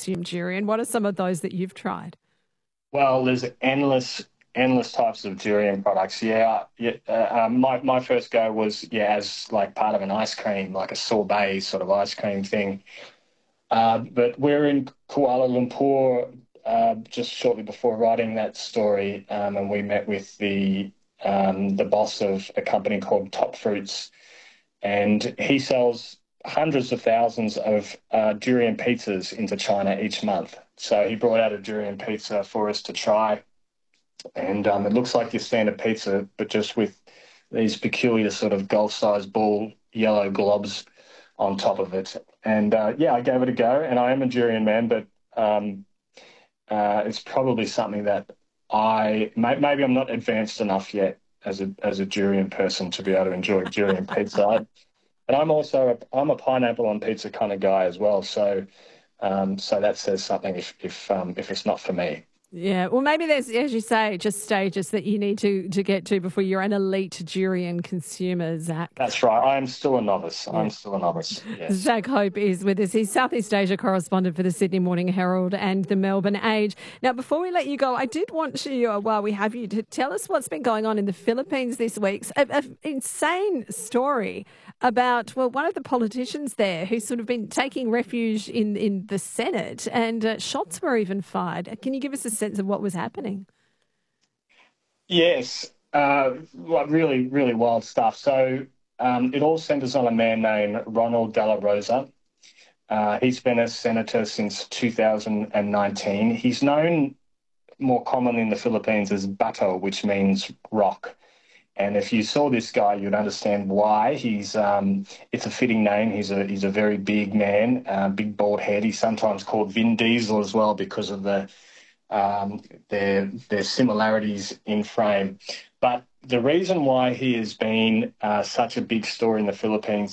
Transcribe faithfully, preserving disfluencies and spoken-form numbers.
consume durian. What are some of those that you've tried? Well, there's endless, endless types of durian products. Yeah, yeah. Uh, um, my my first go was yeah as like part of an ice cream, like a sorbet sort of ice cream thing. Uh, but we're in Kuala Lumpur uh, just shortly before writing that story, um, and we met with the um, the boss of a company called Top Fruits, and he sells hundreds of thousands of uh, durian pizzas into China each month. So he brought out a durian pizza for us to try, and um, it looks like your standard pizza, but just with these peculiar sort of golf-sized ball yellow globs on top of it. And uh, yeah, I gave it a go, and I am a durian man, but um, uh, it's probably something that I may, maybe I'm not advanced enough yet as a as a durian person to be able to enjoy durian pizza. And I'm also a, I'm a pineapple on pizza kind of guy as well. So um, so that says something if if um, if it's not for me. Yeah, well, maybe there's, as you say, just stages that you need to to get to before you're an elite durian consumer, Zach. That's right. I am still a novice. Yeah. I'm still a novice. Yes. Zach Hope is with us. He's Southeast Asia correspondent for the Sydney Morning Herald and the Melbourne Age. Now, before we let you go, I did want you, uh, while we have you, to tell us what's been going on in the Philippines this week. An insane story about, well, one of the politicians there who's sort of been taking refuge in, in the Senate, and uh, shots were even fired. Can you give us a sense of what was happening? Yes. Uh, like really, really wild stuff. So um, it all centers on a man named Ronald De La Rosa. Uh, he's been a senator since two thousand nineteen. He's known more commonly in the Philippines as Bato, which means rock. And if you saw this guy, you'd understand why. He's um, it's a fitting name. He's a he's a very big man, uh, big bald head. He's sometimes called Vin Diesel as well because of the um, their their similarities in frame. But the reason why he has been uh, such a big story in the Philippines